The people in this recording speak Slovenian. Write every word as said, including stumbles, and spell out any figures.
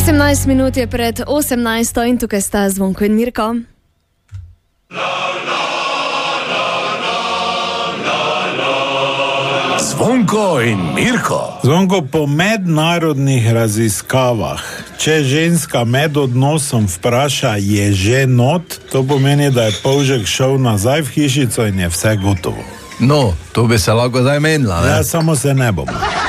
osemnajst minut je pred osemnajsto in tukaj sta Zvonko in Mirko. Zvonko in Mirko. Zvonko, po mednarodnih raziskavah, če ženska med odnosom vpraša, je že not, to pomeni, da je polžek šel nazaj v hišico in je vse gotovo. No, to bi se lahko zdaj menila, ne? Ja, samo se ne bom.